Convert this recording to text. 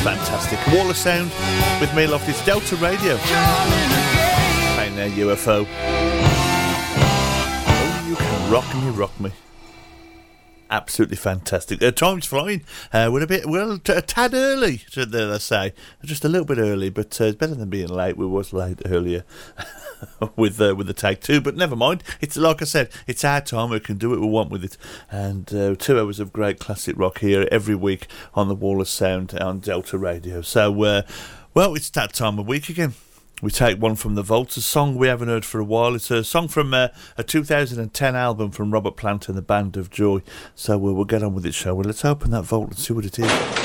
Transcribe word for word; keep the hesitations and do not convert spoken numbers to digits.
Fantastic. Wall of Sound with me, Lofty. It's Delta Radio. Playing their U F O. Oh, you can rock me, rock me. Absolutely fantastic. Uh, time's flying. Uh, we're a bit, well, t- a tad early, should they say. Just a little bit early, but uh, it's better than being late. We was late earlier with uh, with the take two, but never mind. It's like I said, it's our time. We can do what we want with it. And uh, two hours of great classic rock here every week on the Wall of Sound on Delta Radio. So, uh, well, it's that time of week again. We take one from the Vault, a song we haven't heard for a while. It's a song from uh, a two thousand ten album from Robert Plant and the Band of Joy. So uh, we'll get on with it, shall we? Let's open that vault and see what it is.